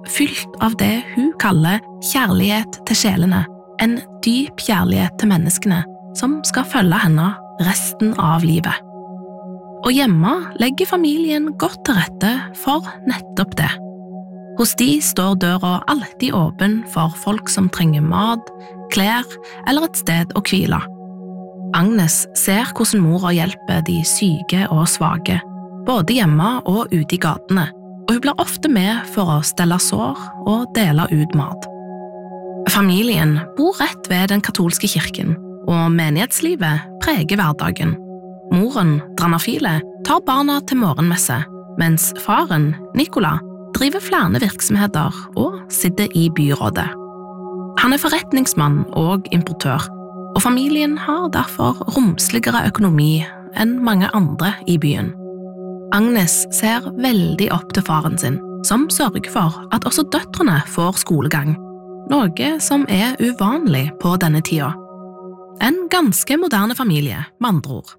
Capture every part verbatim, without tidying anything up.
fylt av det hun kaller kjærlighet til sjelene, en dyp kjærlighet til menneskene som skal følge henne resten av livet. Og hjemme legger familien godt til rette for nettopp det. Hos de står døra alltid åpen for folk som trenger mat, klær eller et sted å hvile. Agnes ser hvordan mora hjelper de syke og svake, både hjemme og ute i gatene, og hun blir ofte med for å stelle sår og dele ut mat. Familien bor rett ved den katolske kirken, og menighetslivet preger hverdagen. Moren, Drannafile, tar barna til morgenmesse, mens faren, Nicola, driver flere virksomheter og sitter i byrådet. Han er forretningsmann og importør, og familien har derfor romsligere økonomi enn mange andre i byen. Agnes ser veldig opp til faren sin, som sørger for at også døtrene får skolegang, noe som er uvanlig på denne tida. En ganske moderne familie, med andre ord.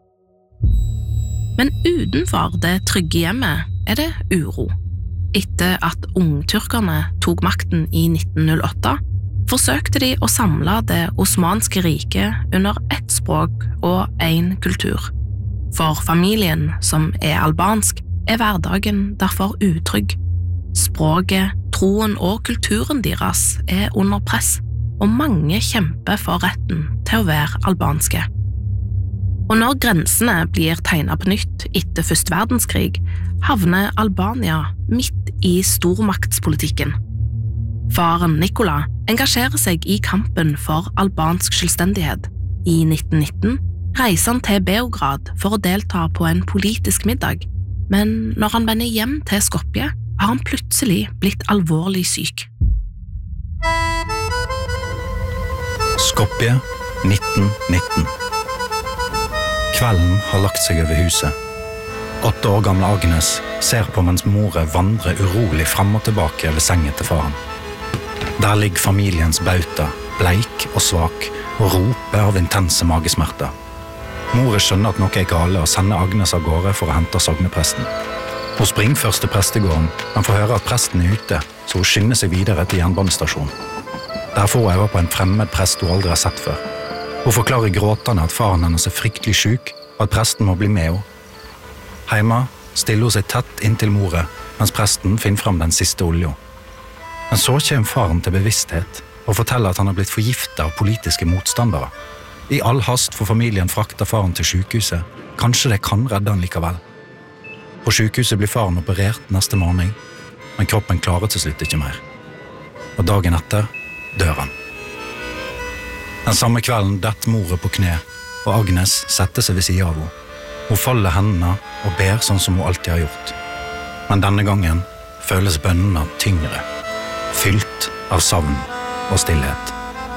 Men utenfor det trygge hjemmet er det uro. Etter at ungtyrkerne tok makten i nitten null åtte, forsøkte de å samle det osmanske riket under ett språk og en kultur. For familien, som er albansk, er hverdagen derfor utrygg. Språket, troen og kulturen deres er under press, og mange kjemper for retten til å være albanske. Og når grensene blir tegnet på nytt etter første verdenskrig, havner Albania midt i stormaktspolitikken. Faren Nicola engasjerer seg i kampen for albansk selvstendighet. I nitten nitten reiser han til Beograd for å delta på en politisk middag, men når han vender hjem til Skopje, har han plutselig blitt alvorlig syk. Skopje, nitten nitten. Kvelden har lagt seg over huset. Åtte år gamle Agnes ser på mens mora vandrer urolig frem og tilbake ved sengen til faren. Der ligger familiens bauta, bleik og svak, og roper av intense magesmerter. Mora skjønner at noe er gale og sender Agnes av gårde for å hente sognepresten. Hun springer først til prestegården, men får høre at presten er ute, så hun skynder seg videre til jernbanestasjonen. Der får hun øve på en fremmed prest hun aldri har sett før. Hun forklarer gråtende at faren hennes er fryktelig syk, og at presten må bli med henne. Hjemme stiller hun seg tett inntil mora, mens presten finner frem den siste olja. Men så kommer faren til bevissthet, og forteller at han har blitt forgiftet av politiske motstandere. I all hast får familien frakta faren til sykehuset. Kanskje det kan redde han likevel. På sykehuset blir faren operert neste morgen, men kroppen klarer til slutt ikke mer. Og dagen etter dør han. Den samme kvelden detter mora på kne, og Agnes setter seg ved siden av henne. Hun folder hendene og ber sånn som hun alltid har gjort. Men denne gangen føles bønnene tyngre, fylt av savn og stillhet.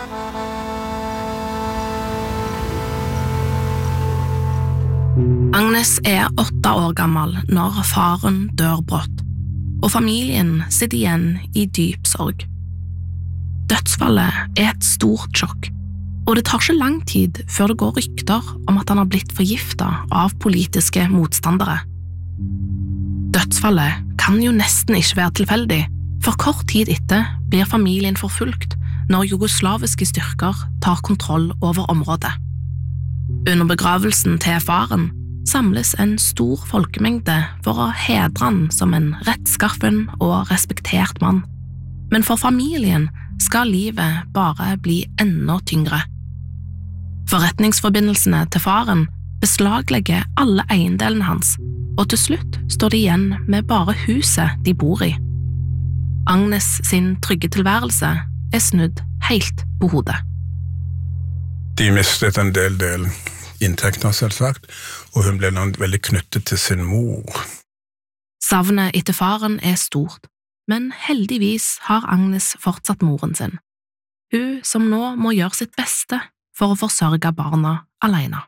Agnes er åtte år gammel når faren dør brått, og familien sitter igjen i dyp sorg. Dødsfallet er et stort sjokk, og det tar ikke lang tid før det går rykter om at han har blitt forgiftet av politiske motstandere. Dødsfallet kan jo nesten ikke være tilfeldig, for kort tid etter blir familien forfulgt når jugoslaviske styrker tar kontroll over området. Under begravelsen til faren samles en stor folkemengde for å hedre han som en rettskaffen og respektert mann. Men for familien skal livet bare bli enda tyngre. Forretningsforbindelsene til faren beslaglegger alle eiendelene hans, og til slutt står de igjen med bare huset de bor i. Agnes sin trygge tilværelse er snudd helt på hodet. De mistet en del del inntekter, selvsagt, og hun ble veldig knyttet til sin mor. Savnet etter faren er stort, men heldigvis har Agnes fortsatt moren sin. Hun som nå må gjøre sitt beste for å forsørge barna alene.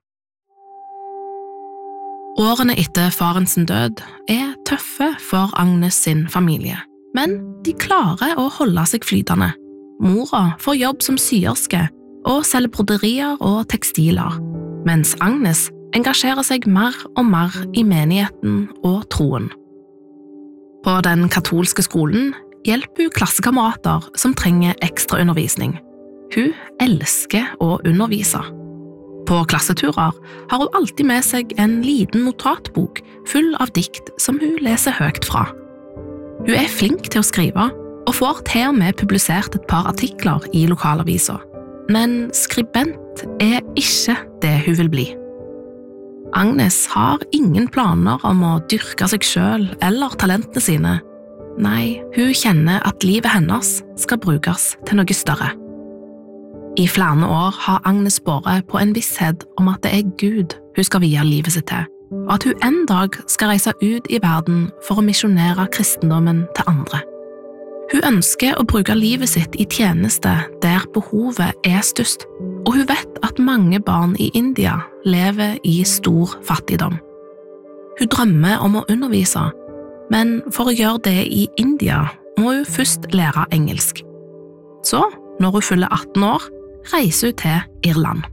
Årene etter farens død er tøffe for Agnes sin familie, men de klarer å holde seg flytende. Mora får jobb som syerske og selger broderier og tekstiler, mens Agnes engasjerer seg mer og mer i menigheten og troen. På den katolske skolen hjelper hun klassekamerater som trenger ekstra undervisning. Hun elsker å undervise. På klasseturer har hun alltid med seg en liten notatbok full av dikt som hun leser høyt fra. Hun er flink til å skrive, og får til og med publisert et par artikler i lokalavisa. Men skribent er ikke det hun vil bli. Agnes har ingen planer om å dyrke seg selv eller talentene sine. Nei, hun kjenner at livet hennes skal brukes til noe større. I flere år har Agnes båret på en visshet om at det er Gud hun skal vie livet sitt til, og at hun en dag skal reise ut i verden for å misjonere kristendommen til andre. Hun ønsker å bruke livet sitt i tjeneste der behovet er størst, og hun vet at mange barn i India lever i stor fattigdom. Hun drømmer om å undervise, men for å gjøre det i India må hun først lære engelsk. Så, når hun fyller atten år, reiser hun til Irland.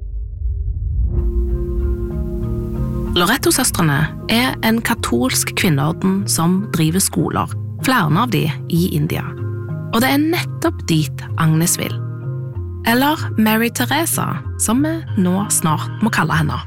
Loretto-søstrene er en katolsk kvinneorden som driver skoler, flere av de i India. Og det er nettopp dit Agnes vil. Eller Mary Teresa, som vi nå snart må kalle henne.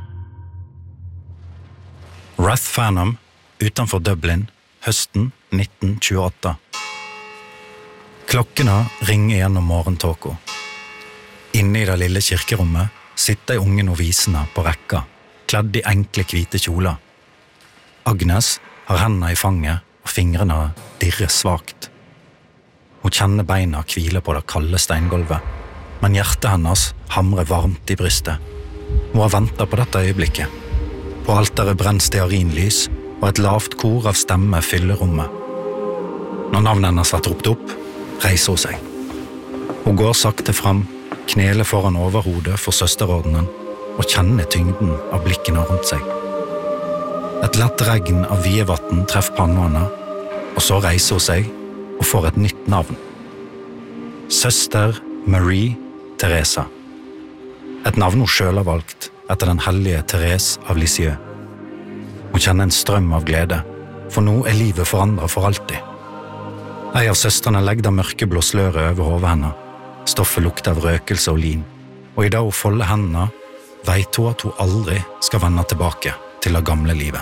Rathfarnham, utenfor Dublin, høsten nitten tjueåtte. Klokkene ringer gjennom morgentåka. Inne i det lille kirkerommet sitter de unge novisene på rekka, kledd i enkle hvite kjoler. Agnes har hendene i fanget, og fingrene dirrer svagt. Hun kjenner beina hvile på det kalde steingolvet, men hjertet hennes hamrer varmt i brystet. Hun har ventet på dette øyeblikket. På alteret brenner stearinlys, og et lavt kor av stemme fyller rommet. Når navnet hennes har ropt opp, reiser hun seg. Hun går sakte fram, kneler foran overhodet for søsterordenen, og kjenner tyngden av blikkene rundt seg. Et lett regn av vide vatten treffer pannen henne, og så reiser hun seg og får et nytt navn. Søster Marie Teresa. Et navn hun selv har valgt etter den hellige Therese av Lisieux. Hun kjenner en strøm av glede, for nå er livet forandret for alltid. En av søstrene legger det mørkeblå sløret over hodet henne. Stoffet lukter av røkelse og lin, og i det hun folder hendene, vet hun at hun aldri skal vende tilbake til det gamle livet.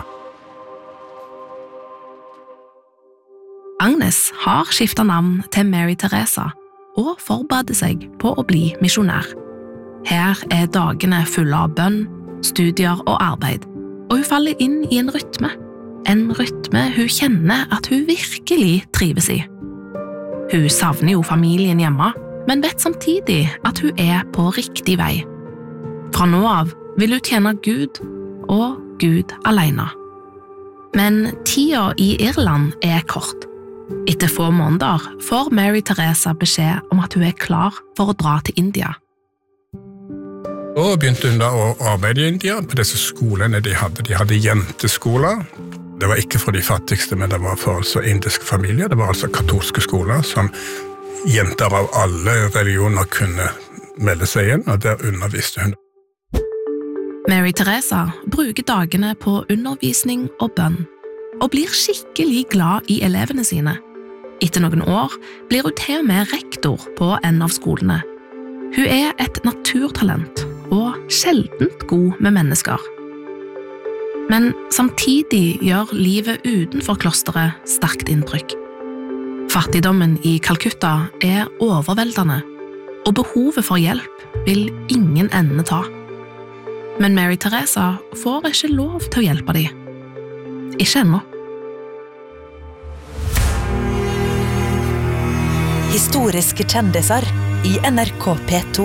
Agnes har skiftet navn til Mary Teresa og forbereder seg på å bli misjonær. Her er dagene fulle av bønn, studier og arbeid, og hun faller inn i en rytme. En rytme hun kjenner at hun virkelig trives i. Hun savner jo familien hjemme, men vet samtidig at hun er på riktig vei. Fra nå av vil hun tjene Gud og Gud alene. Men tida i Irland er kort. Etter få måneder får Mary Teresa beskjed om at hun er klar for å dra til India. Så begynte hun da å arbeide i India på disse skolene de hadde. De hadde jenteskoler. Det var ikke for de fattigste, men det var for altså indiske familier. Det var altså katolske skoler som jenter av alle religioner kunne melde seg inn, og der underviste hun. Mary Teresa bruker dagene på undervisning og bønn, og blir skikkelig glad i elevene sine. Etter noen år blir hun til og med rektor på en av skolene. Hun er et naturtalent, og sjeldent god med mennesker. Men samtidig gjør livet utenfor klosteret sterkt inntrykk. Fattigdommen i Calcutta er overveldende, og behovet for hjelp vil ingen ende ta. Men Mary Teresa får ikke lov til å hjelpe dem. Ikke ennå. Historiske kjendiser i N R K P to.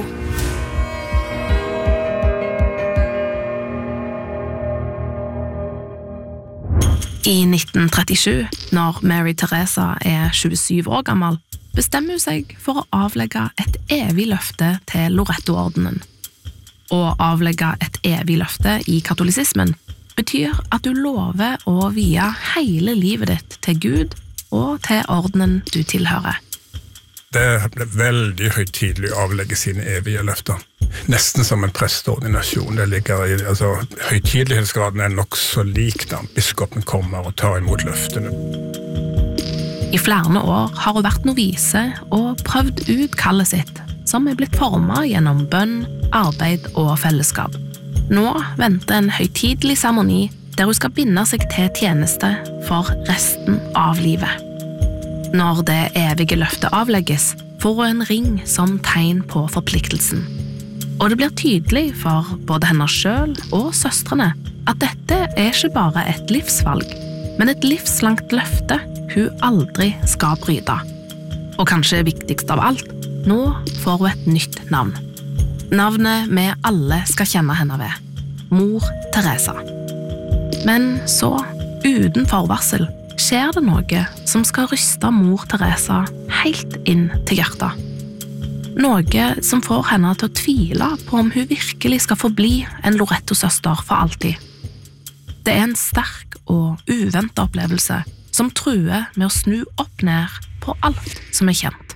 I nitten trettisju, når Mary Teresa er tjuesyv år gammel, bestemmer hun seg for å avlegge et evig løfte til Loretto-ordenen. Å avlegge et evig løfte i katolisismen betyr at du lover å vie hele livet ditt til Gud og til ordenen du tilhører. Det ble veldig høytidelig å avlegge sine evige løfter. Nesten som en presteordinasjon. Det ligger i, altså, høytidlighetsgraden er nok så lik da biskopen kommer og tar imot løftene. I flere år har hun vært novise og prøvd ut kallet sitt, som er blitt formet gjennom bønn, arbeid og fellesskap. Nå venter en høytidelig seremoni der hun skal binde seg til tjeneste for resten av livet. Når det evige løftet avlegges, får hun en ring som tegn på forpliktelsen. Og det blir tydelig for både henne selv og søstrene at dette er ikke bare et livsvalg, men et livslangt løfte hun aldri skal bryte. Og kanskje viktigst av alt, nå får hun et nytt navn. Navnet vi alle skal kjenne henne ved. Mor Teresa. Men så, uten forvarsel, skjer det noe som skal ryste mor Teresa helt inn til hjertet. Noe som får henne til å tvile på om hun virkelig skal forbli en Loretto-søster for alltid. Det er en sterk og uventet opplevelse som truer med å snu opp ned på alt som er kjent.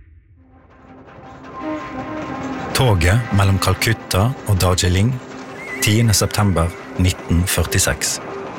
Toget mellom Calcutta og Darjeeling, tiende september nitten førtiseks.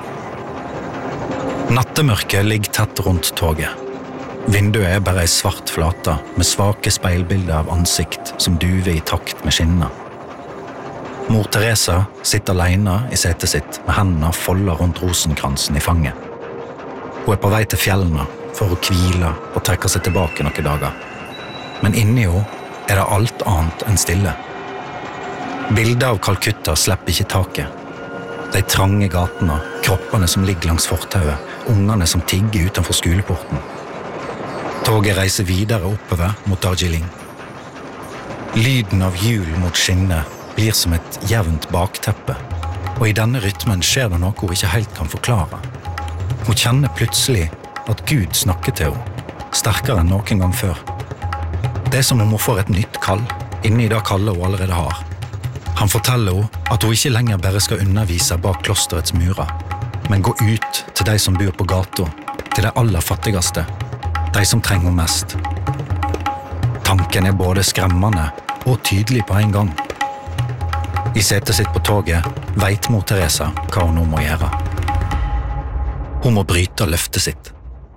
Nattemørket ligger tett rundt toget. Vinduet er bare ei svart flate med svake speilbilder av ansikt som duver i takt med skinnene. Mor Teresa sitter alene i setet sitt med hendene foldet rundt rosenkransen i fanget. Hun er på vei til fjellene for å hvile og trekke seg tilbake noen dager. Men inni henne er det alt annet enn stille. Bildet av Calcutta slipper ikke taket. De trange gatene, kroppene som ligger langs fortauet, ungene som tigger utenfor skoleporten. Toget reiser videre oppover mot Darjeeling. Lyden av hjul mot skinnet blir som et jevnt bakteppe, og i denne rytmen skjer det noe hun ikke helt kan forklare. Hun kjenner plutselig at Gud snakker til henne, sterkere enn noen gang før. Det er som om hun får et nytt kall, inni det kallet hun allerede har. Han forteller henne at hun ikke lenger bare skal undervise bak klosterets murer, men gå ut til de som bor på gata, til de aller fattigste, de som trenger mest. Tanken er både skremmende og tydelig på en gang. I setet sitt på toget vet mor Teresa hva hun nå må gjøre. Hun må bryte løftet sitt.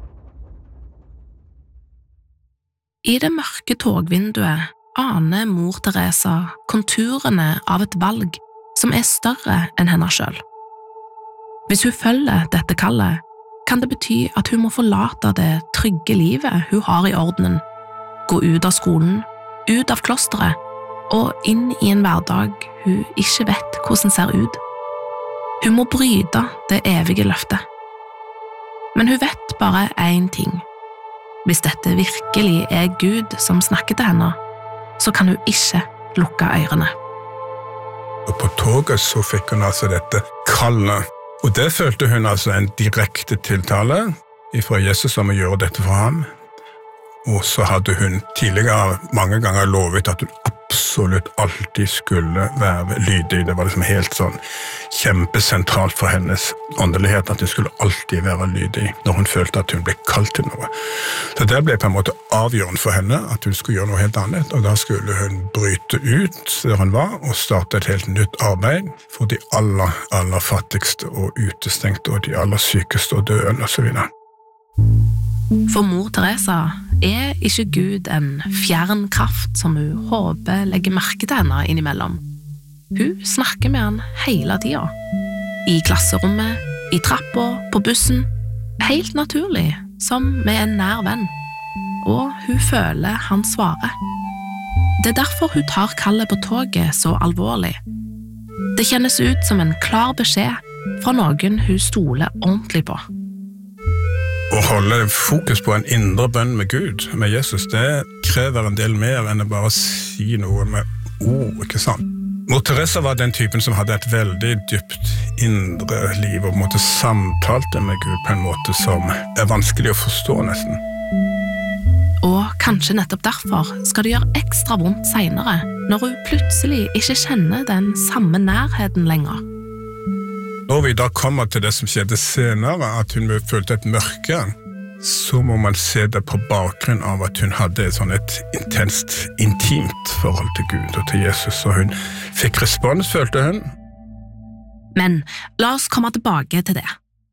I det mørke togvinduet aner mor Teresa konturene av et valg som er større enn henne selv. Hvis hun følger dette kallet, kan det bety at hun må forlate det trygge livet hun har i ordenen, gå ut av skolen, ut av klosteret, og inn i en hverdag hun ikke vet hvordan ser ut. Hun må bryte det evige løftet. Men hun vet bare én ting. Hvis dette virkelig er Gud som snakker til henne, så kan hun ikke lukke ørene. Og på toget så fikk hun altså dette kallet, og det følte hun altså en direkte tiltale fra Jesus om å gjøre dette for ham. Og så hadde hun tidligere mange ganger lovet at hun absolutt alltid skulle være lydig. Det var liksom helt sånn kjempesentralt for hennes åndelighet at hun skulle alltid være lydig når hun følte at hun ble kalt til noe. Så det ble på en måte avgjørende for henne at hun skulle gjøre noe helt annet, og da skulle hun bryte ut der hun var og starte et helt nytt arbeid for de aller, aller fattigste og utestengte og de aller sykeste og døende og så videre. For mor Teresa er ikke Gud en fjern kraft som hun håper legger merke til henne innimellom. Hun snakker med han hele tiden. I klasserommet, i trappa, på bussen. Helt naturlig, som med en nær venn. Og hun føler han svarer. Det er derfor hun tar kallet på toget så alvorlig. Det kjennes ut som en klar beskjed fra noen hun stoler ordentlig på. Å holde fokus på en indre bønn med Gud, med Jesus, det krever en del mer enn å bare si noe med ord, ikke sant? Mor Teresa var den typen som hadde et veldig dypt indre liv og måtte samtalte med Gud på en måte som er vanskelig å forstå nesten. Og kanskje nettopp derfor skal det gjøre ekstra vondt senere, når hun plutselig ikke kjenner den samme nærheten lenger. Når vi da kommer til det som skjedde senere, at hun følte et mørke, så må man se det på bakgrunn av at hun hadde et, sånn et intenst, intimt forhold til Gud og til Jesus, og hun fikk respons, følte hun. Men la oss komme tilbake til det.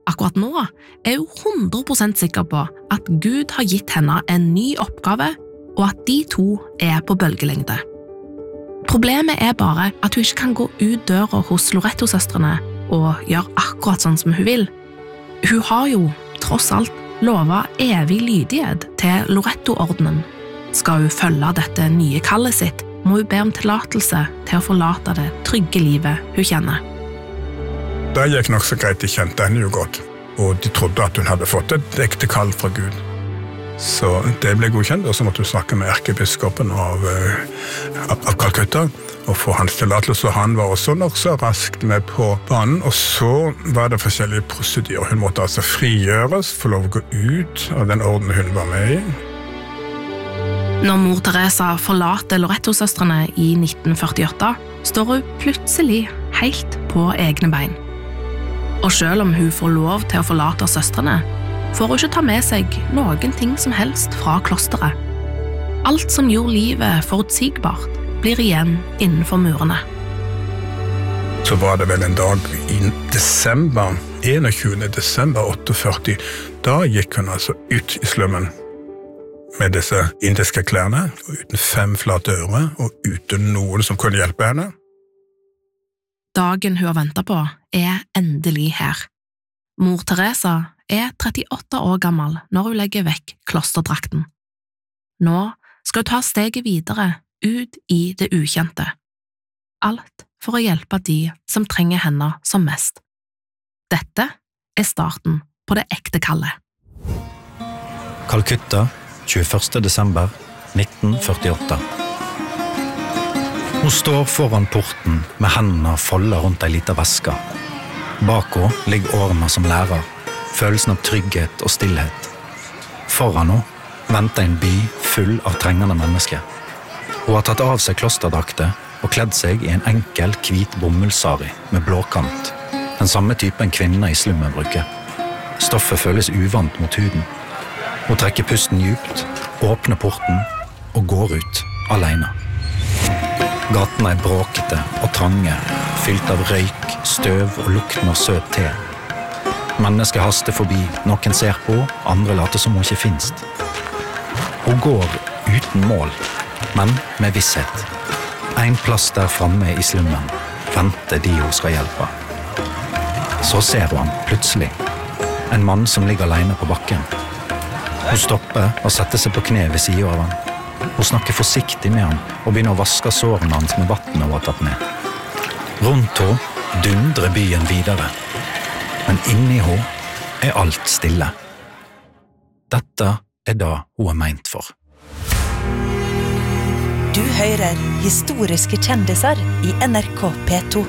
Akkurat nå er hun hundre prosent sikker på at Gud har gitt henne en ny oppgave, og at de to er på bølgelengde. Problemet er bare at hun ikke kan gå ut døra hos Loretto-søstrene og gjøre akkurat sånn som hun vil. Hun har jo, tross alt, lovet evig lydighet til Loretto-ordenen. Skal hun følge dette nye kallet sitt, må hun be om tillatelse til å forlate det trygge livet hun kjenner. Da gikk nok så greit, de kjente henne jo godt, og de trodde at hun hadde fått et ekte kall fra Gud. Så det ble godkjent, og så måtte hun snakke med erkebiskopen av, av Calcutta og få hans tillatelse. Han var også nok så raskt med på banen, og så var det forskjellige prosedyrer. Hun måtte altså frigjøres, få lov å gå ut av den orden hun var med i. Når mor Teresa forlater Loretto-søstrene i nitten førtiåtte, står hun plutselig helt på egne bein. Og selv om hun får lov til å forlate søstrene, får hun ikke ta med seg noen ting som helst fra klosteret. Alt som gjorde livet forutsigbart, blir igjen innenfor murene. Så var det vel en dag i desember, enogtyvende desember førtiåtte, da gikk hun altså ut i slummen med disse indiske klærne, og uten fem flate ører, og uten noen som kunne hjelpe henne. Dagen hun har ventet på er endelig her. Mor Teresa er trettiåtte år gammel når hun legger vekk klosterdrakten. Nå skal hun ta steget videre ut i det ukjente. Alt for å hjelpe de som trenger henne som mest. Dette er starten på det ekte kallet. Calcutta, tjueførste desember nitten førtiåtte. Hun står foran porten med hendene foldet rundt ei lita veske. Bak henne ligger årene som lærer, følelsen av trygghet og stillhet. Foran henne venter en by full av trengende mennesker. Hun har tatt av seg klosterdrakter og kledd seg i en enkel, hvit bomullsari med blåkant, den samme typen kvinner i slummen bruker. Stoffet føles uvant mot huden. Hun trekker pusten djupt, åpner porten og går ut alene. Gatene er bråkete og trange, fylt av røyk, støv og lukten av søt te. Mennesker haster forbi, noen ser på, andre later som hun ikke finst. Hun går uten mål, men med visshet. En plass der framme i slummen venter de hun skal hjelpe. Så ser hun plutselig en mann som ligger alene på bakken. Hun stopper og setter seg på kne ved siden av han. Hun snakker forsiktig med han og begynner å vaske sårene hans med vatten hun har tatt med. Rundt henne dundrer byen videre, men inni henne er alt stille. Dette er det hun er meint for. Du hører historiske kjendiser i N R K P to.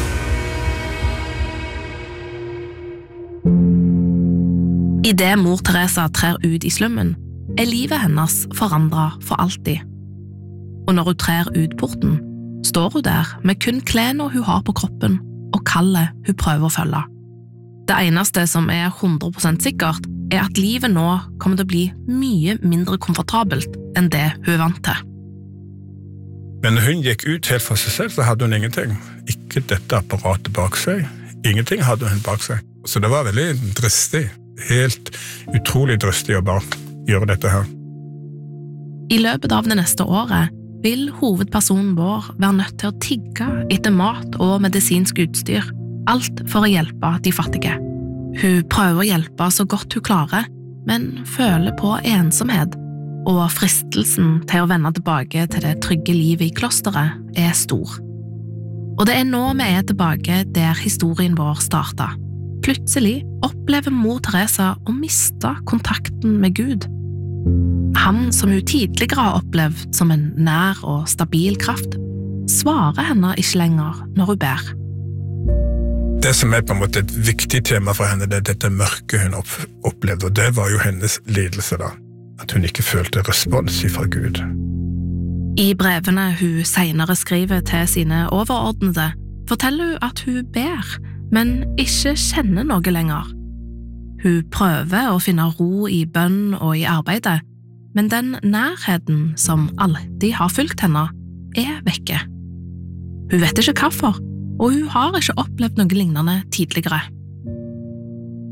I det mor Teresa trer ut i slummen, er livet hennes forandret for alltid. Og når hun trer ut porten, står hun der med kun klærne hun har på kroppen og kallet hun prøver å følge. Det eneste som er hundre prosent sikkert, er at livet nå kommer til å bli mye mindre komfortabelt enn det hun er vant til. Men når hun gikk ut helt for seg selv, så hadde hun ingenting. Ikke dette apparatet bak seg. Ingenting hadde hun bak seg. Så det var veldig dristig. Helt utrolig dristig å bare gjøre dette her. I løpet av det neste året vil hovedpersonen vår være nødt til å tigge etter mat og medisinsk utstyr, alt for å hjelpe de fattige. Hun prøver å hjelpe så godt hun klarer, men føler på ensomhet, og fristelsen til å vende tilbake til det trygge livet i klosteret er stor. Og det er nå vi er tilbake der historien vår startet. Plutselig opplever mor Teresa å miste kontakten med Gud. Han som hun tidligere har opplevd som en nær og stabil kraft, svarer henne ikke lenger når hun ber. Det som er på en måte et viktig tema for henne, det er dette mørket hun opplevde, og det var jo hennes lidelse da, at hun ikke følte respons fra Gud. I brevene hun senere skriver til sine overordnede, forteller hun at hun ber, men ikke kjenner noe lenger. Hun prøver å finne ro i bønn og i arbeidet, men den nærheten som alltid har fulgt henne, er vekke. Hun vet ikke hvorfor, og hun har ikke opplevd noe lignende tidligere.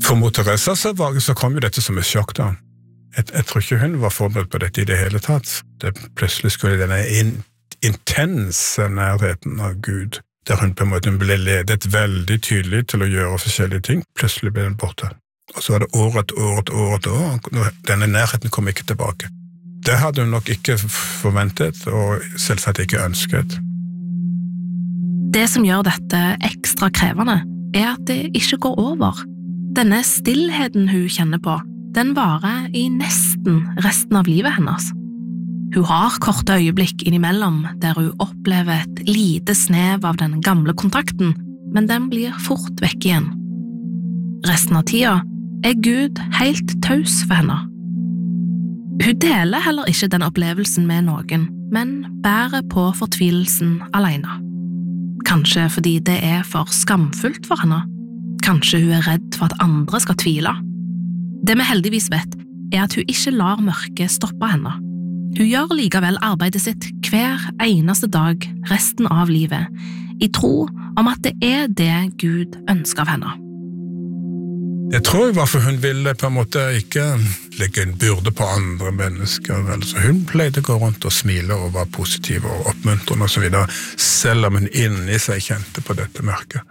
For mot Teresa så, var, så kom jo dette som et sjokk da. Jeg, jeg tror ikke hun var forberedt på dette i det hele tatt. Det plutselig skulle denne in, intense nærheten av Gud, der hun på en måte ble ledet veldig tydelig til å gjøre forskjellige ting, plutselig ble den borte. Og så var det år etter år etter år etter år, denne nærheten kom ikke tilbake. Det hadde hun nok ikke forventet, og selvsagt ikke ønsket. Det som gjør dette ekstra krevende, er at det ikke går over. Denne stillheten hun kjenner på, den varer i nesten resten av livet hennes. Hun har korte øyeblikk innimellom der hun opplever et lite snev av den gamle kontakten, men den blir fort vekk igjen. Resten av tida er Gud helt taus for henne. Hun deler heller ikke den opplevelsen med noen, men bærer på fortvilelsen alene. Kanskje fordi det er for skamfullt for henne. Kanskje hun er redd for at andre skal tvile. Det vi heldigvis vet, er at hun ikke lar mørket stoppe henne. Hun gjør likevel arbeidet sitt hver eneste dag resten av livet, i tro om at det er det Gud ønsker av henne. Jeg tror jo hvorfor hun ville på en måte ikke legge en byrde på andre mennesker. Altså, hun pleide å gå rundt og smile og være positiv og oppmuntrende og så videre, selv om hun inni seg kjente på dette mørket.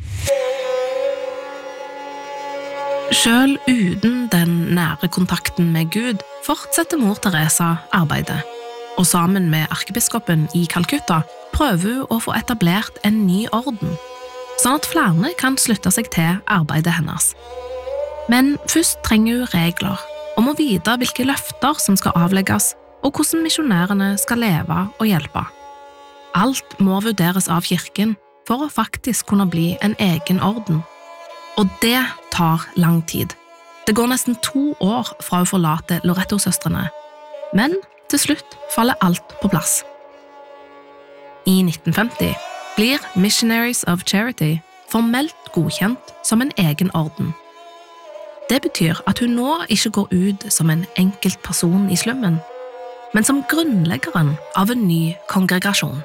Selv uten den nære kontakten med Gud fortsetter mor Teresa arbeidet, og sammen med erkebiskopen i Calcutta prøver hun å få etablert en ny orden, sånn at flere kan slutte seg til arbeidet hennes. Men først trenger hun regler om å vite hvilke løfter som skal avlegges, og hvordan misjonærene skal leve og hjelpe. Alt må vurderes av kirken for å faktisk kunne bli en egen orden. Og det tar lang tid. Det går nesten to år fra hun forlater Loretto-søstrene, men til slutt faller alt på plass. I nitten femti blir Missionaries of Charity formelt godkjent som en egen orden. Det betyr at hun nå ikke går ut som en enkelt person i slummen, men som grunnleggeren av en ny kongregasjon.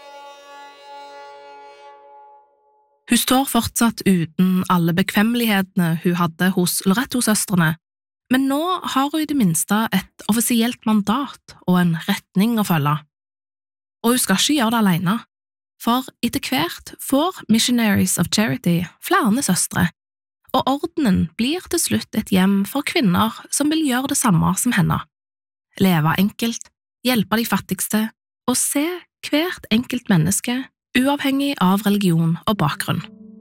Hun står fortsatt uten alle bekvemmelighetene hun hadde hos Loretto-søstrene, men nå har hun i det minste et offisielt mandat og en retning å følge. Og hun skal ikke gjøre det alene, for etter hvert får Missionaries of Charity flere søstre, og ordenen blir til slutt et hjem for kvinner som vil gjøre det samme som henne. Leve enkelt, hjelpe de fattigste, og se hvert enkelt menneske uavhengig av religion og bakgrunn.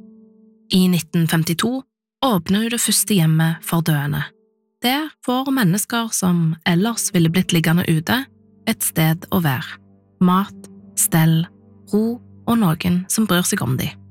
I nitten femtito åpner hun det første hjemmet for døende. Der får mennesker som ellers ville blitt liggende ute, et sted å være. Mat, stell, ro og noen som bryr seg om dem.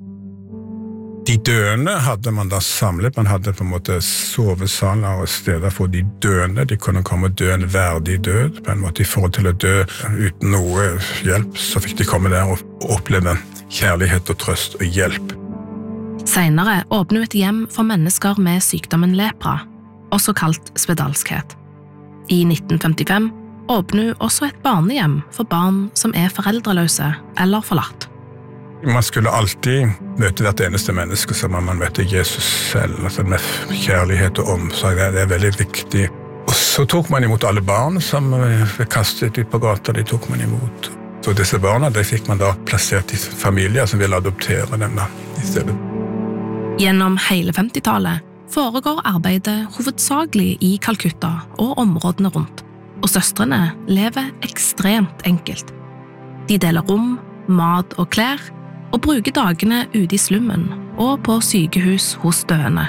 De døende hadde man da samlet, man hadde på en måte sovesaler og steder for de døende, de kunne komme og dø en verdig død, på en måte i forhold til å dø uten noe hjelp, så fikk de komme der og oppleve kjærlighet og trøst og hjelp. Senere åpner hun et hjem for mennesker med sykdommen lepra, også kalt spedalskhet. I nitten femtifem åpner hun også et barnehjem for barn som er foreldreløse eller forlatt. Man skulle alltid møte hvert eneste menneske som man møter Jesus selv, altså med kjærlighet og omsorg, det er veldig viktig. Og så tok man imot alle barn som ble kastet ut på gata, de tok man imot. Så disse barna, de fikk man da plassert i familier som ville adoptere dem da, i stedet. Gjennom hele femtitallet foregår arbeidet hovedsakelig i Calcutta og områdene rundt, og søstrene lever ekstremt enkelt. De deler rom, mat og klær, og bruker dagene ute i slummen og på sykehus hos døende.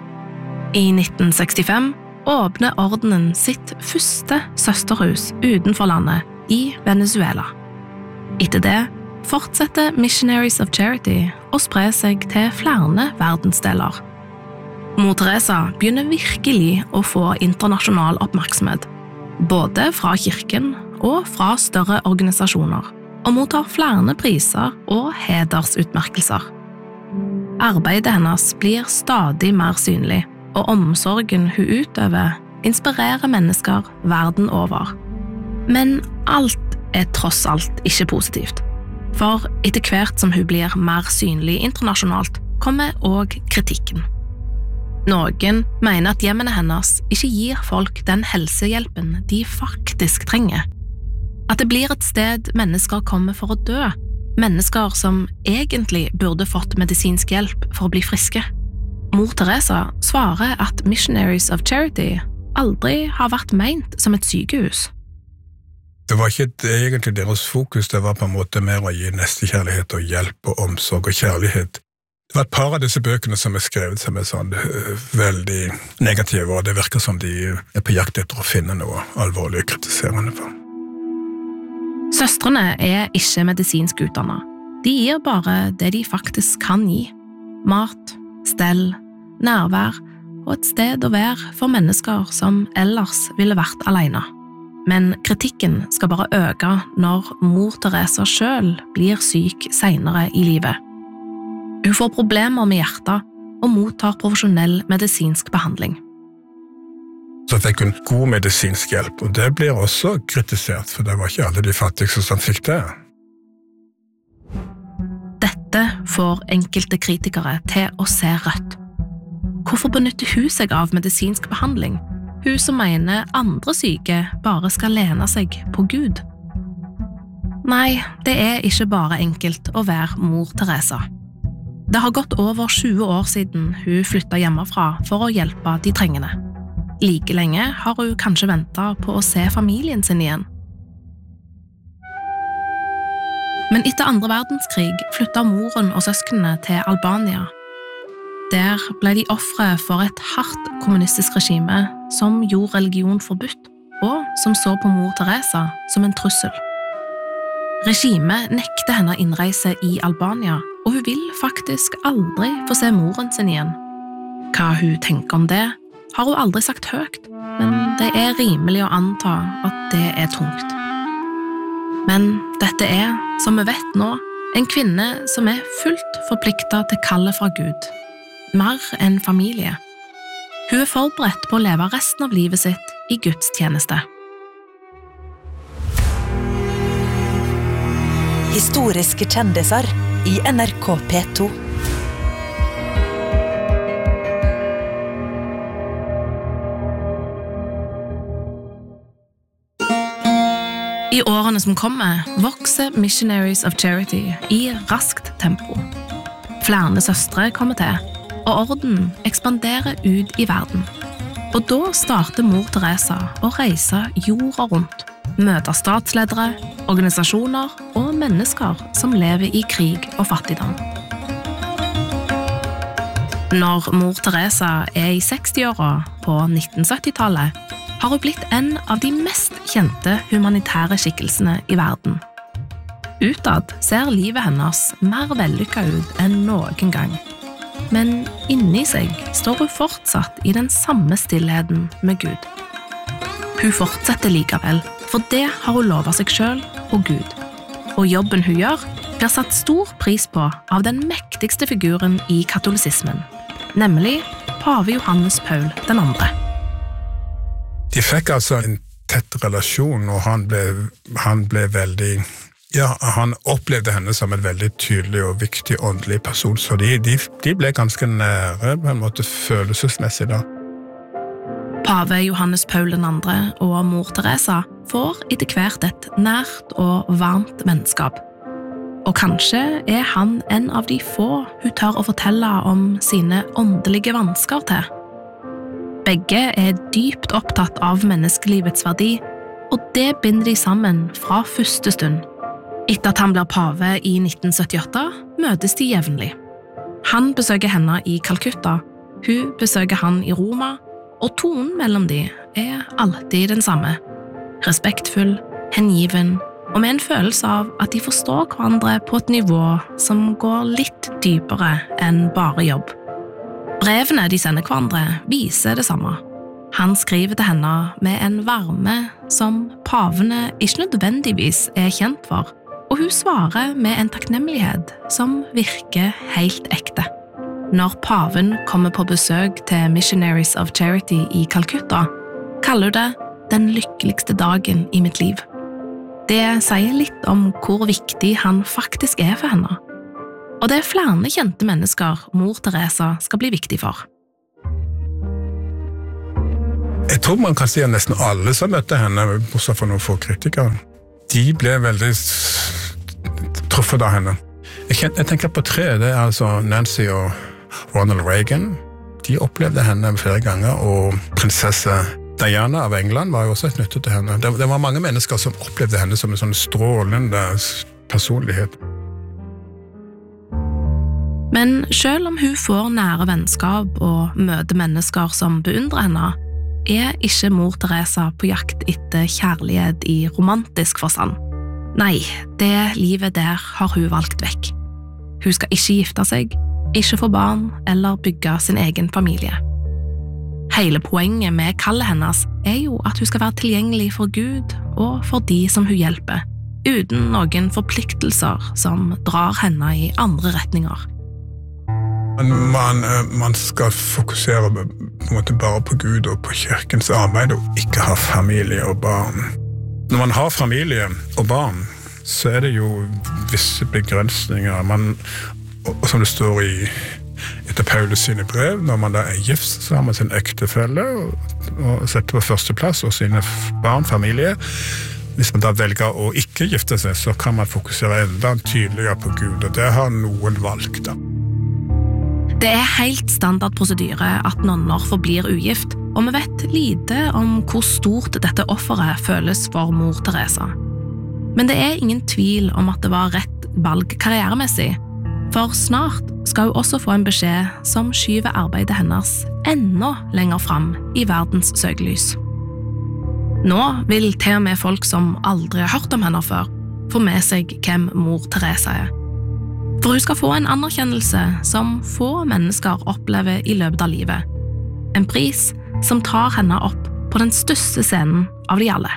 I nitten sekstifem åpner ordenen sitt første søsterhus utenfor landet, i Venezuela. Etter det fortsetter Missionaries of Charity å spre seg til flere verdensdeler. Mor Teresa begynner virkelig å få internasjonal oppmerksomhet, både fra kirken og fra større organisasjoner, og mottar flere priser og hedersutmerkelser. Arbeidet hennes blir stadig mer synlig, og omsorgen hun utøver inspirerer mennesker verden over. Men alt er tross alt ikke positivt, for etter hvert som hun blir mer synlig internasjonalt, kommer også kritikken. Noen mener at hjemmene hennes ikke gir folk den helsehjelpen de faktisk trenger. At det blir et sted mennesker kommer for å dø, mennesker som egentlig burde fått medisinsk hjelp for å bli friske. Mor Teresa svarer at Missionaries of Charity aldri har vært ment som et sykehus. Det var ikke egentlig deres fokus, det var på en måte mer å gi nestekjærlighet og hjelp og omsorg og kjærlighet. Det var et par av disse bøkene som er skrevet som er sånn veldig negative, og det virker som de er på jakt etter å finne noe alvorlig og kritiserende for. Søstrene er ikke medisinsk utdannet. De gir bare det de faktisk kan gi. Mat, stell, nærvær og et sted å være for mennesker som ellers ville vært alene. Men kritikken skal bare øke når mor Teresa selv blir syk senere i livet. Hun får problemer med hjertet og mottar profesjonell medisinsk behandling. Så fikk hun god medisinsk hjelp, og det blir også kritisert, for det var ikke alle de fattigste som fikk det. Dette får enkelte kritikere til å se rødt. Hvorfor benytter hun seg av medisinsk behandling? Hun som mener andre syke bare skal lene seg på Gud. Nei, det er ikke bare enkelt å være mor Teresa. Det har gått over tjue år siden hun flyttet hjemmefra for å hjelpe de trengende. Like lenge har hun kanskje ventet på å se familien sin igjen. Men etter andre verdenskrig flyttet moren og søsknene til Albania. Der ble de ofre for et hardt kommunistisk regime som gjorde religion forbudt, og som så på mor Teresa som en trussel. Regimet nekter henne innreise i Albania, og hun vil faktisk aldri få se moren sin igjen. Hva hun tenker om det, har hun aldri sagt høyt, men det er rimelig å anta at det er tungt. Men dette er, som vi vet nå, en kvinne som er fullt forpliktet til kallet fra Gud, mer enn familie. Hun er forberedt på å leve resten av livet sitt i Guds tjeneste. Historiske kjendiser i N R K P to. I årene som kommer, vokser Missionaries of Charity i raskt tempo. Flere søstre kommer til, og orden ekspanderer ut i verden. Og da starter mor Teresa å reise jorda rundt, møte statsledere, organisasjoner og mennesker som lever i krig og fattigdom. Når mor Teresa er i sekstiåra på nitten syttitallet, har hun blitt en av de mest kjente humanitære skikkelsene i verden. Utad ser livet hennes mer vellykket ut enn noen gang. Men inni seg står hun fortsatt i den samme stillheten med Gud. Hun fortsetter likevel, for det har hun lovet seg selv og Gud. Og jobben hun gjør blir satt stor pris på av den mektigste figuren i katolisismen, nemlig pave Johannes Paul den andre. De fikk altså en tett relasjon, og han ble, han ble veldig, ja, han opplevde henne som en veldig tydelig og viktig åndelig person, så de, de, de ble ganske nære på en måte følelsesmessig da. Pave Johannes Paul den andre og mor Teresa får etter hvert et nært og varmt vennskap. Og kanskje er han en av de få hun tør å fortelle om sine åndelige vansker til. Begge er dypt opptatt av menneskelivets verdi, og det binder de sammen fra første stund. Etter at han blir pave i nitten syttiåtte, møtes de jevnlig. Han besøker henne i Calcutta, hun besøker han i Roma, og tonen mellom de er alltid den samme. Respektfull, hengiven, og med en følelse av at de forstår hverandre på et nivå som går litt dypere enn bare jobb. Brevene de sender hverandre viser det samme. Han skriver til henne med en varme som pavene ikke nødvendigvis er kjent for, og hun svarer med en takknemlighet som virker helt ekte. Når paven kommer på besøk til Missionaries of Charity i Calcutta, kaller hun det den lykkeligste dagen i mitt liv. Det sier litt om hvor viktig han faktisk er for henne. Og det er flere kjente mennesker mor Teresa skal bli viktig for. Jeg tror man kan si at nesten alle som møtte henne, bortsett fra noen få kritikere, de ble veldig truffet av henne. Jeg, kjen, jeg tenker på tre, det er altså Nancy og Ronald Reagan. De opplevde henne flere ganger, og prinsesse Diana av England var jo også et nytte til henne. Det, det var mange mennesker som opplevde henne som en sånn strålende personlighet. Men selv om hun får nære vennskap og møter mennesker som beundrer henne, er ikke mor Teresa på jakt etter kjærlighet i romantisk forstand. Nei, det livet der har hun valgt vekk. Hun skal ikke gifte seg, ikke få barn eller bygge sin egen familie. Hele poenget med kallet hennes er jo at hun skal være tilgjengelig for Gud og for de som hun hjelper, uten noen forpliktelser som drar henne i andre retninger. Man, man skal fokusere på en måte bare på Gud og på kirkens arbeid og ikke ha familie og barn. Når man har familie og barn, så er det jo visse begrensninger. Man, og som det står i etter Paulus sine brev, når man da er gift, så har man sin ektefelle og, og setter på førsteplass og sine barn, familie. Hvis man da velger å ikke gifte seg, så kan man fokusere enda tydeligere på Gud, og det har noen valgt da. Det er helt standard prosedyre at nonner forblir ugift, og vi vet lite om hvor stort dette offeret føles for mor Teresa. Men det er ingen tvil om at det var rett valg karrieremessig, for snart skal hun også få en beskjed som skyver arbeidet hennes enda lenger fram i verdens søkelys. Nå vil til og med folk som aldri har hørt om henne før, få med seg hvem mor Teresa er. For hun skal få en anerkjennelse som få mennesker opplever i løpet av livet. En pris som tar henne opp på den største scenen av de alle.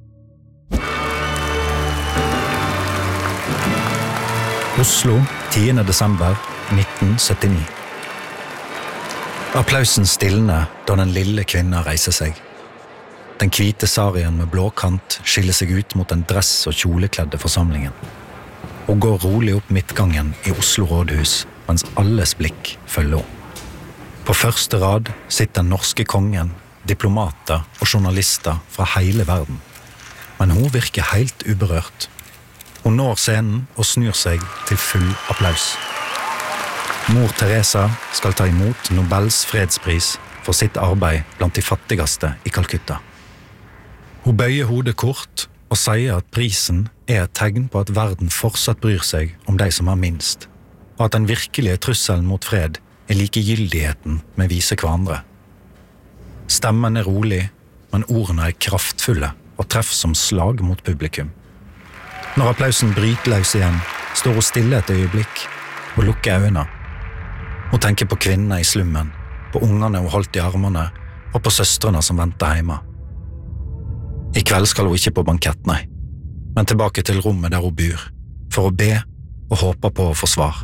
Oslo, tiende desember nitten syttini. Applausen stilner da den lille kvinna reiser seg. Den hvite sarien med blå kant skiller seg ut mot den dress- og kjolekledde forsamlingen. Hun går rolig opp midtgangen i Oslo rådhus, mens alles blikk følger henne. På første rad sitter den norske kongen, diplomater og journalister fra hele verden. Men hun virker helt uberørt. Hun når scenen og snur seg til full applaus. Mor Teresa skal ta imot Nobels fredspris for sitt arbeid blant de fattigste i Calcutta. Hun bøyer hodet kort og sier at prisen er et tegn på at verden fortsatt bryr seg om de som har minst, og at den virkelige trusselen mot fred er likegyldigheten med vise hverandre. Stemmen er rolig, men ordene er kraftfulle og treffer som slag mot publikum. Når applausen bryter løs igjen, står hun stille et øyeblikk og lukker øynene. Hun tenker på kvinnene i slummen, på ungene hun holdt i armene, og på søstrene som ventet hjemme. I kveld skal hun ikke på bankett, nei, men tilbake til rommet der hun bor, for å be og håpe på å få svar.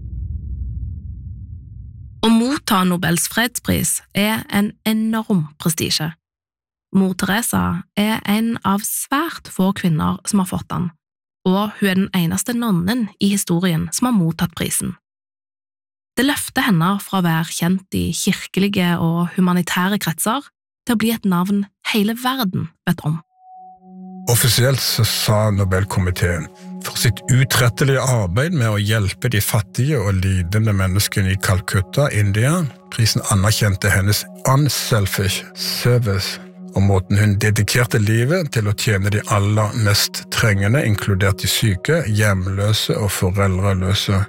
Å motta Nobels fredspris er en enorm prestisje. Mor Teresa er en av svært få kvinner som har fått den, og hun er den eneste nonnen i historien som har mottatt prisen. Det løfter henne fra å være kjent i kirkelige og humanitære kretser til å bli et navn hele verden vet om. Offisielt så sa Nobelkomiteen for sitt utrettelige arbeid med å hjelpe de fattige og lidende menneskene i Calcutta, India. Prisen anerkjente hennes unselfish service og måten hun dedikerte livet til å tjene de aller mest trengende, inkludert de syke, hjemløse og foreldreløse.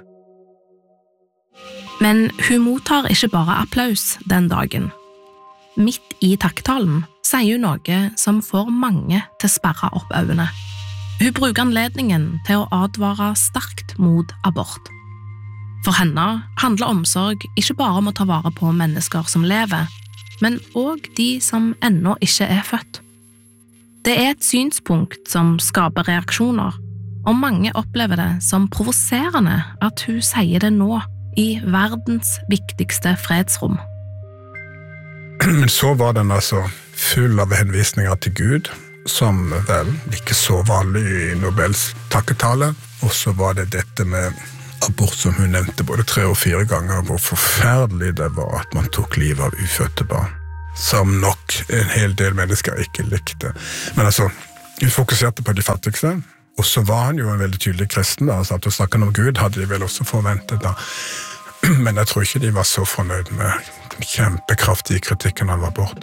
Men hun mottar ikke bare applaus den dagen. Midt i takktalen sier hun noe som får mange til å sperre opp øynene. Hun bruker anledningen til å advare sterkt mot abort. For henne handler omsorg ikke bare om å ta vare på mennesker som lever, men også de som ennå ikke er født. Det er et synspunkt som skaper reaksjoner, og mange opplever det som provoserende at hun sier det nå i verdens viktigste fredsrom. Men så var den altså full av henvisninger til Gud, som vel ikke så vanlig i Nobels takketale. Og så var det dette med abort som hun nevnte både tre og fire ganger, hvor forferdelig det var at man tok livet av ufødte barn. som nok en hel del mennesker ikke likte. Men altså, hun fokuserte på de fattigste, og så var han jo en veldig tydelig kristen da, så at å snakke om Gud hadde de vel også forventet da. Men jeg tror ikke de var så fornøyd med den kjempekraftige kritikken han var bort.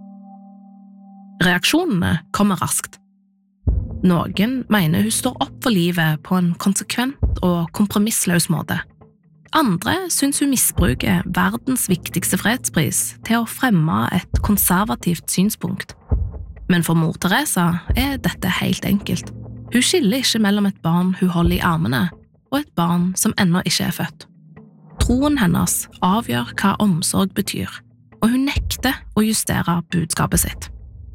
Reaksjonene kommer raskt. Noen mener hun står opp for livet på en konsekvent og kompromissløs måte. Andre synes hun misbruker verdens viktigste fredspris til å fremme et konservativt synspunkt. Men for mor Teresa er dette helt enkelt. Hun skiller ikke mellom et barn hun holder i armene, og et barn som ennå ikke er født. Troen hennes avgjør hva omsorg betyr, og hun nekter å justere budskapet sitt.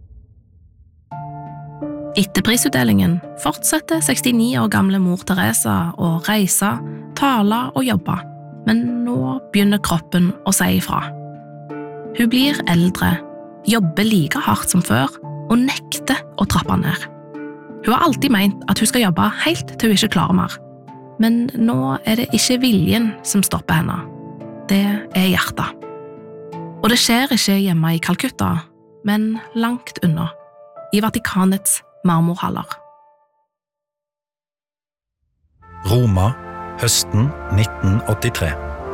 Etter prisutdelingen fortsetter sekstini år gamle mor Teresa å reise, tale og jobbe, men nå begynner kroppen å si ifra. Hun blir eldre, jobber like hardt som før og nekter å trappe ned. Hun har alltid ment at hun skal jobbe helt til hun ikke klarer mer, men nå er det ikke viljen som stopper henne. Det er hjertet. Og det skjer ikke hjemme i Calcutta, men langt unna, i Vatikanets marmorhaller. Roma, høsten nitten åttitre.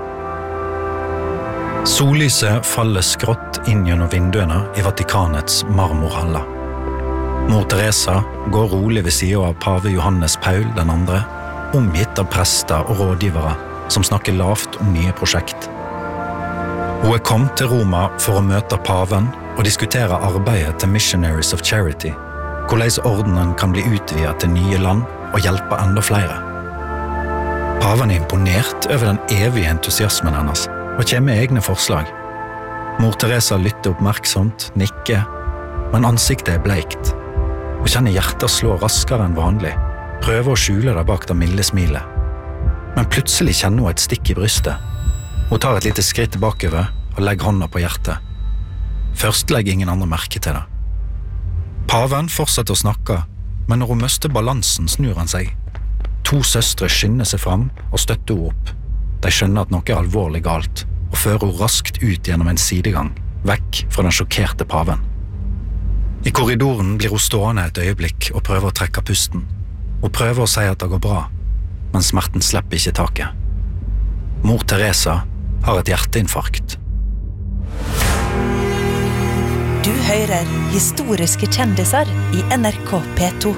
Sollyset faller skrått inn gjennom vinduene i Vatikanets marmorhaller. Mor Teresa går rolig ved siden av pave Johannes Paul den andre, omgitt av prester og rådgivere som snakker lavt om nye prosjekt. Hun er kommet til Roma for å møte paven og diskutere arbeidet til Missionaries of Charity, hvordan ordenen kan bli utvidet til nye land og hjelpe enda flere. Paven er imponert over den evige entusiasmen hennes og kommer med egne forslag. Mor Teresa lytter oppmerksomt, nikker, men ansiktet er bleikt. Hun kjenner hjertet slå raskere enn vanlig, prøver å skjule det bak det milde smilet. Men plutselig kjenner hun et stikk i brystet. Hun tar et lite skritt bakover og legger hånda på hjertet. Først legger ingen andre merke til det. Paven fortsetter å snakke, men når hun mister balansen snur han seg. To søstre skynder seg fram og støtter henne opp. De skjønner at noe er alvorlig galt, og fører henne raskt ut gjennom en sidegang, vekk fra den sjokkerte paven. I korridoren blir hun stående et øyeblikk og prøver å trekke pusten. Hun prøver å si at det går bra, men smerten slipper ikke taket. Mor Teresa har et hjerteinfarkt. Du hører historiske kjendiser i N R K P to.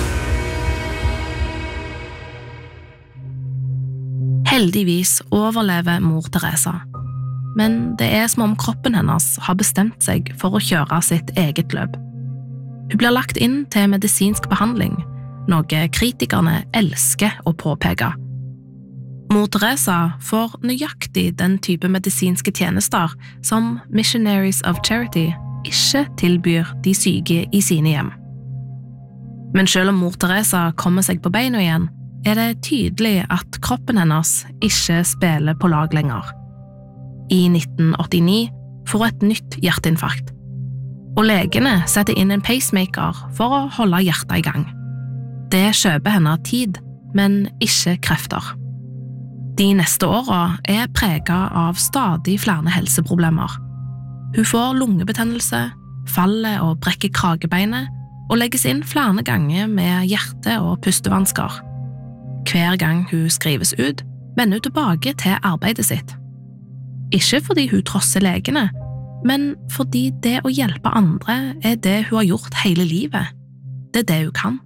Heldigvis overlever mor Teresa, men det er som om kroppen hennes har bestemt seg for å kjøre sitt eget løp. Hun blir lagt inn til medisinsk behandling, noe kritikerne elsker å påpeke. Mor Teresa får nøyaktig den type medisinske tjenester som Missionaries of Charity ikke tilbyr de syke i sine hjem. Men selv om mor Teresa kommer seg på beina igjen, er det tydelig at kroppen hennes ikke spiller på lag lenger. I nitten åttini får hun et nytt hjerteinfarkt, og legene setter inn en pacemaker for å holde hjertet i gang. Det kjøper henne tid, men ikke krefter. De neste årene er preget av stadig flere helseproblemer. Hun får lungebetennelse, faller og brekker kragebeinet, og legges inn flere ganger med hjerte- og pustevansker. Hver gang hun skrives ut, vender hun tilbake til arbeidet sitt. Ikke fordi hun trosser legene, men fordi det å hjelpe andre er det hun har gjort hele livet. Det er det hun kan.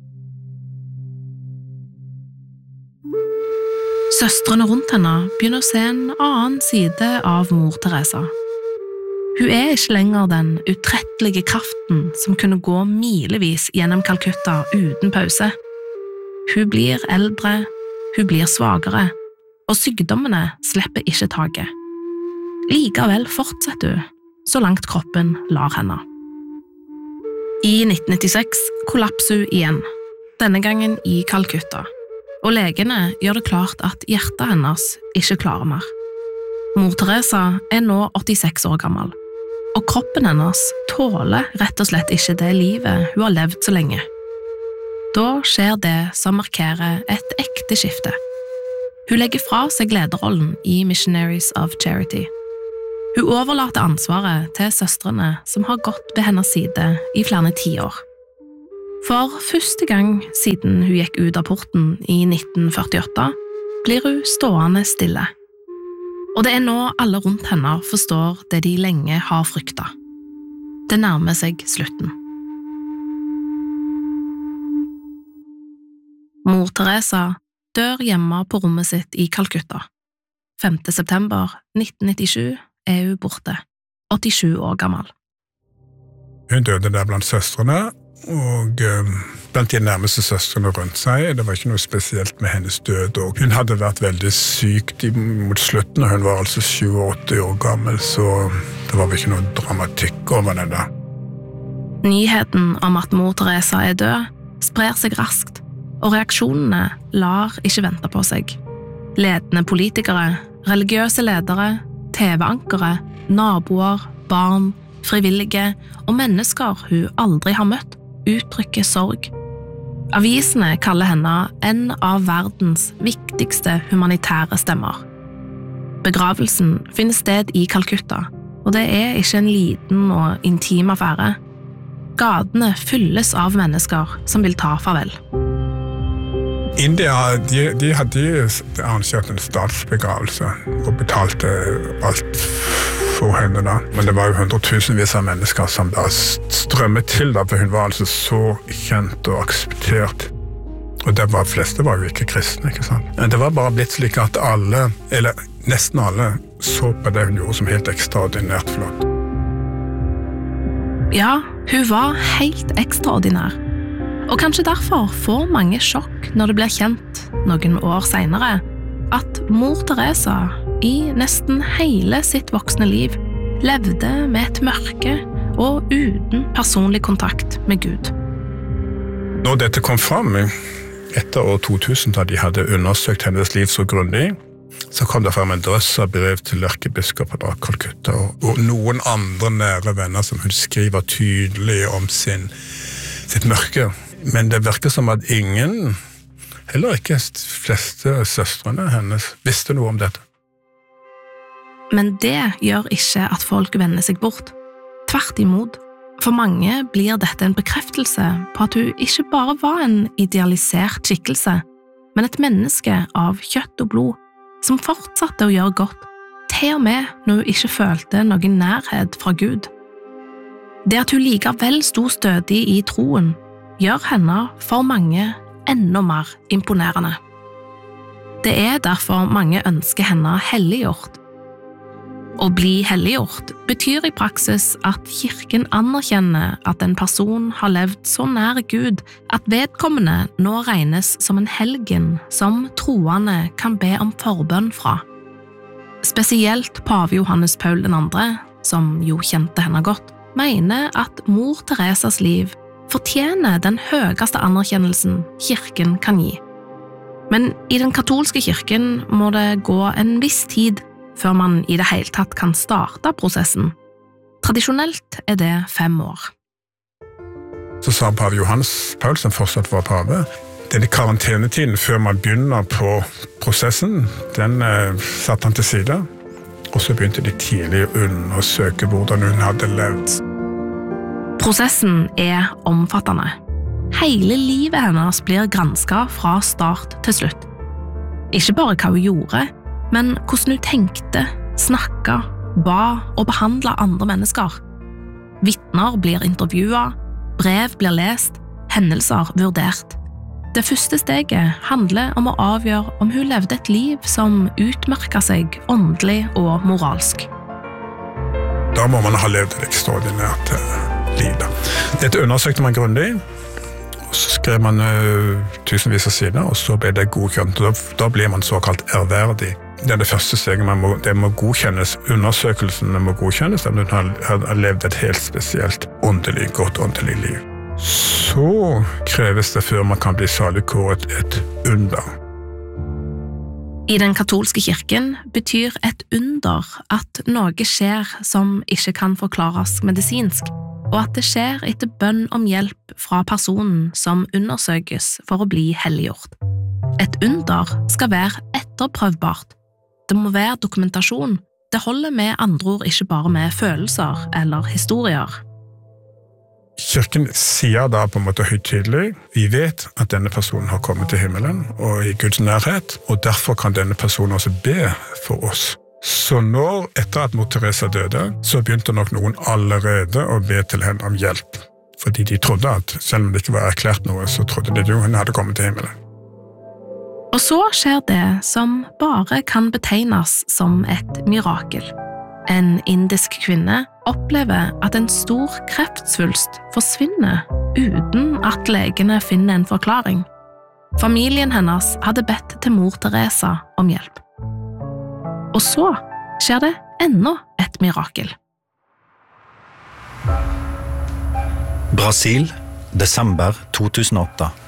Søstrene rundt henne begynner å se en annen side av mor Teresa. Hun er ikke lenger den utrettelige kraften som kunne gå milevis gjennom Calcutta uten pause. Hun blir eldre, hun blir svagere, og sykdommene slipper ikke taket. Likevel fortsetter hun, så langt kroppen lar henne. I nitten nittiseks kollapser hun igjen, denne gangen i Calcutta, og legene gjør det klart at hjertet hennes ikke klarer mer. Mor Teresa er nå åttiseks år gammel, og kroppen hennes tåler rett og slett ikke det livet hun har levd så lenge. Da skjer det som markerer et ekte skifte. Hun legger fra seg lederrollen i Missionaries of Charity. Hun overlater ansvaret til søstrene som har gått ved hennes side i flere tiår. For første gang siden hun gikk ut av porten i nitten førtiåtte, blir hun stående stille. Og det er nå alle rundt henne forstår det de lenge har fryktet. Det nærmer seg slutten. Mor Teresa dør hjemme på rommet sitt i Calcutta. femte september nitten nittisju er hun borte, åttisju år gammel. Hun døde der blant søstrene, og um, blant de nærmeste søstrene rundt seg. Det var ikke noe spesielt med hennes død, og hun hadde vært veldig syk mot slutten, og hun var altså sjuogåtti år gammel, så det var vel ikke noe dramatikk over det da. Nyheten om at mor Teresa er død sprer seg raskt, og reaksjonene lar ikke vente på seg. Ledende politikere, religiøse ledere, T V-ankere, naboer, barn, frivillige og mennesker hun aldri har møtt, uttrykker sorg. Avisene kaller henne en av verdens viktigste humanitære stemmer. Begravelsen finner sted i Calcutta, og det er ikke en liten og intim affære. Gatene fylles av mennesker som vil ta farvel. India, de, de hadde arrangert en statsbegravelse og betalte alt for henne da. Men det var jo hundretusenvis av mennesker som da strømmet til da, for hun var altså så kjent og akseptert. Og det var, fleste var jo ikke kristne, ikke sant? Men det var bare blitt slik at alle, eller nesten alle, så på det hun gjorde som helt ekstraordinært flott. Ja, hun var helt ekstraordinær. Og kanskje derfor får mange sjokk når det blir kjent noen år senere at mor Teresa i nesten hele sitt voksne liv levde med et mørke og uten personlig kontakt med Gud. Når dette kom fram etter år to tusen, da de hadde undersøkt hennes liv så grundig, så kom det frem en drøss av brev til erkebiskopen av Calcutta og, og noen andre nære venner som hun skriver tydelig om sin, sitt mørke. Men det virker som at ingen, heller ikke de fleste søstrene hennes, visste noe om dette. Men det gjør ikke at folk vender seg bort. Tvert imot, for mange blir dette en bekreftelse på at hun ikke bare var en idealisert skikkelse, men et menneske av kjøtt og blod, som fortsatte å gjøre godt, til og med når hun ikke følte noen nærhet fra Gud. Det at hun likevel sto stødig i troen, gjør henne for mange enda mer imponerende. Det er derfor mange ønsker henne helliggjort. Å bli helliggjort betyr i praksis at kirken anerkjenner at en person har levd så nær Gud at vedkommende nå regnes som en helgen som troende kan be om forbønn fra. Spesielt pave Johannes Paul den andre, som jo kjente henne godt, mener at mor Teresas liv fortjener den høyeste anerkjennelsen kirken kan gi. Men i den katolske kirken må det gå en viss tid før man i det hele tatt kan starte prosessen. Tradisjonelt er det fem år. Så sa pave Johannes Paul, som fortsatt var pave, denne karantenetiden før man begynner på prosessen, den eh, satte han til side, og så begynte de tidlig å undersøke hvordan hun hadde levd. Prosessen er omfattende. Hele livet hennes blir gransket fra start til slutt. Ikke bare hva hun gjorde, men hvordan hun tenkte, snakket, ba og behandlet andre mennesker. Vitner blir intervjuet, brev blir lest, hendelser vurdert. Det første steget handler om å avgjøre om hun levde et liv som utmerket seg åndelig og moralsk. Da må man ha levd et ekstraordinært liv. Dette undersøkte man grundig, og så skrev man uh, tusenvis av sider, og så ble det godkjent. Da, da blir man såkalt ærverdig. Det er det første steget, man må, det må godkjennes. Undersøkelsene må godkjennes, at hun har, har levd et helt spesielt åndelig, godt åndelig liv. Så kreves det før man kan bli saligkåret et under. I den katolske kirken betyr et under at noe skjer som ikke kan forklares medisinsk, og at det skjer etter bønn om hjelp fra personen som undersøkes for å bli helliggjort. Et under skal være etterprøvbart. Det må være dokumentasjon, Det holder med andre ord ikke bare med følelser eller historier. Kirken sier da på en måte høytidelig, vi vet at denne personen har kommet til himmelen og i Guds nærhet, og derfor kan denne personen også be for oss. Så når, etter at mor Teresa døde, så begynte nok noen allerede å be til henne om hjelp. Fordi de trodde at, selv om det ikke var erklært noe, så trodde de jo hun hadde kommet til himmelen. Og så skjer det som bare kan betegnes som et mirakel. En indisk kvinne opplever at en stor kreftsvulst forsvinner uten at legene finner en forklaring. Familien hennes hadde bedt til mor Teresa om hjelp. Og så skjer det enda et mirakel. Brasil, desember to tusen og åtte.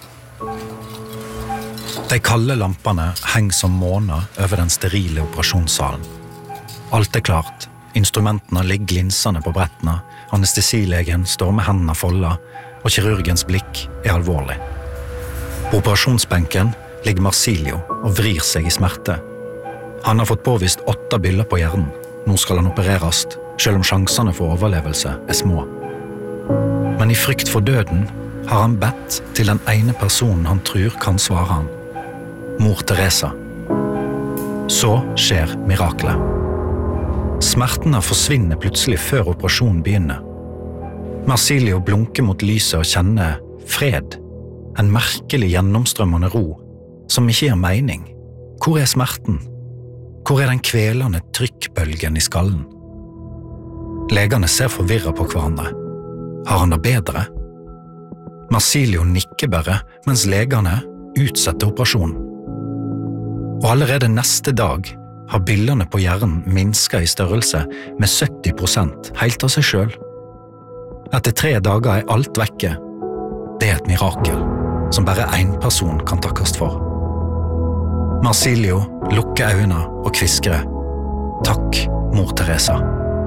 De kalde lampene henger som måner over den sterile operasjonssalen. Alt er klart, instrumentene ligger glinsende på brettene, anestesilegen står med hendene foldet, og kirurgens blikk er alvorlig. På operasjonsbenken ligger Marsilio og vrir seg i smerte. Han har fått påvist åtte byller på hjernen. Nå skal han opereres, selv om sjansene for overlevelse er små. Men i frykt for døden har han bedt til den ene personen han tror kan svare han. Mor Teresa. Så skjer miraklet. Smertene forsvinner plutselig før operasjonen begynner. Marsilio blunker mot lyset og kjenner fred. En merkelig gjennomstrømmende ro, som ikke gir mening. Hvor er smerten? Hvor er den kvelende trykkbølgen i skallen? Legene ser forvirret på hverandre. Har han det bedre? Marsilio nikker bare, mens legene utsetter operasjonen. Og allerede neste dag har billene på hjernen minsket i størrelse med sytti prosent helt av seg selv. Etter tre dager er alt vekke. Det er et mirakel, som bare en person kan takkes for. Marsilio lukker øynene og kviskrer. Takk, mor Teresa.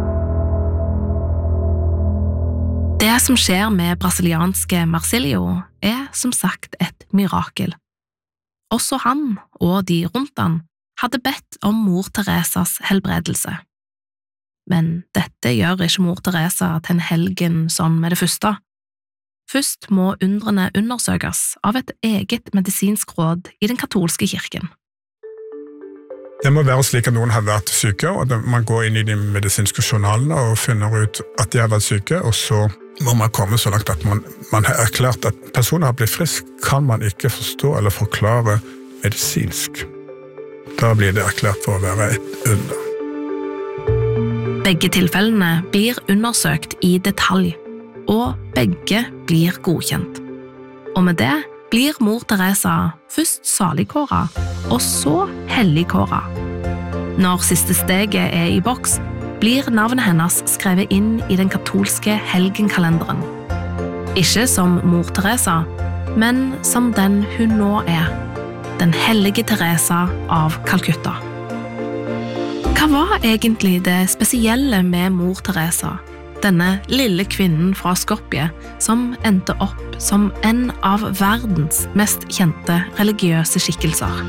Det som skjer med brasilianske Marsilio er som sagt et mirakel. Også han og de rundt han hadde bedt om mor Teresas helbredelse. Men dette gjør ikke mor Teresa til en helgen sånn med det første. Først må undrene undersøkes av et eget medisinsk råd i den katolske kirken. Det må være slik at noen har vært syke, og man går inn i de medisinske journalene og finner ut at de har vært syke, og så må man komme så langt at man, man har erklært at personen har blitt frisk, kan man ikke forstå eller forklare medisinsk. Da blir det erklært for å være et under. Begge tilfellene blir undersøkt i detalj, og begge blir godkjent. Og med det blir mor Teresa først saligkåret, og så helligkåret. Når siste steget er i boks, blir navnet hennes skrevet inn i den katolske helgenkalenderen. Ikke som mor Teresa, men som den hun nå er, den hellige Teresa av Calcutta. Hva var egentlig det spesielle med mor Teresa, denne lille kvinnen fra Skopje som endte opp som en av verdens mest kjente religiøse skikkelser?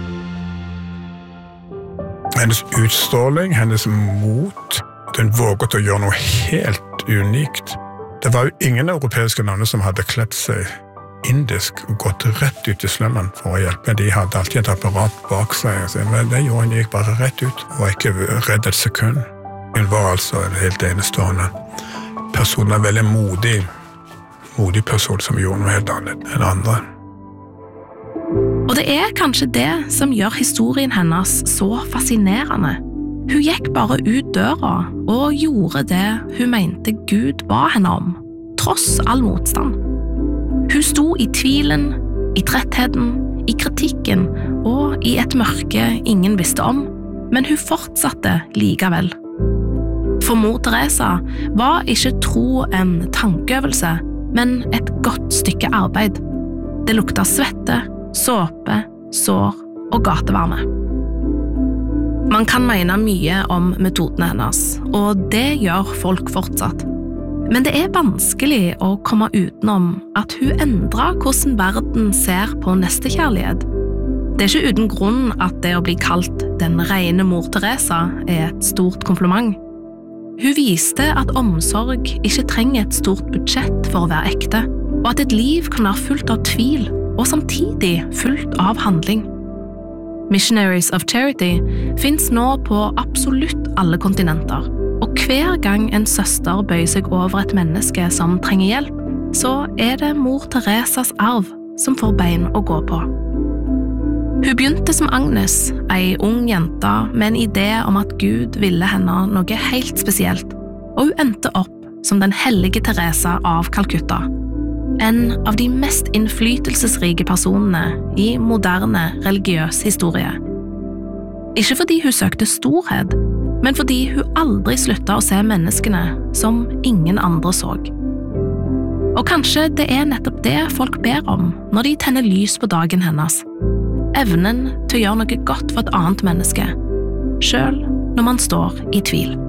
Hennes utstråling, hennes mot, den våget å gjøre noe helt unikt. Det var jo ingen europeiske navn som hadde kledd seg indisk og gått rett ut i slummen for å hjelpe. De hadde alltid et apparat bak seg, men det gjorde hun, gikk bare rett ut og var ikke redd et sekund. Hun var altså en helt enestående person, en veldig modig, modig person som gjorde noe helt annet enn andre. Og det er kanskje det som gjør historien hennes så fascinerende. Hun gikk bare ut døra og gjorde det hun mente Gud ba henne om, tross all motstand. Hun sto i tvilen, i trettheten, i kritikken og i et mørke ingen visste om, men hun fortsatte likevel. For mor Teresa var ikke tro en tankeøvelse, men et godt stykke arbeid. Det lukta svette, såpe, sår og gatevarme. Man kan mene mye om metodene hennes, og det gjør folk fortsatt. Men det er vanskelig å komme utenom at hun endrer hvordan verden ser på nestekjærlighet. Det er ikke uten grunn at det å bli kalt den rene mor Teresa er et stort kompliment. Hun viste at omsorg ikke trenger et stort budsjett for å være ekte, og at et liv kan være fullt av tvil og samtidig fullt av handling. Missionaries of Charity finnes nå på absolutt alle kontinenter, og hver gang en søster bøyer seg over et menneske som trenger hjelp, så er det mor Teresas arv som får bein å gå på. Hun begynte som Agnes, ei ung jente med en idé om at Gud ville henne noe helt spesielt, og hun endte opp som den hellige Teresa av Calcutta, en av de mest innflytelsesrike personene i moderne religiøs historie. Ikke fordi hun søkte storhet, men fordi hun aldri sluttet å se menneskene som ingen andre så. Og kanskje det er nettopp det folk ber om når de tenner lys på dagen hennes. Evnen til å gjøre noe godt for et annet menneske, selv når man står i tvil.